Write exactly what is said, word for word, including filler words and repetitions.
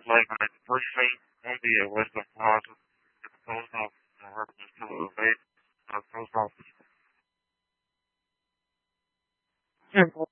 like my first thing would be a list of process at the post office and reference to the date of post office.